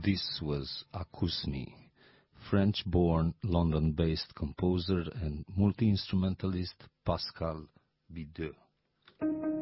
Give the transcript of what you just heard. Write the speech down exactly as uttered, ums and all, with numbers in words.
This was Akousmi, French-born, London-based composer and multi-instrumentalist Pascal Bideux.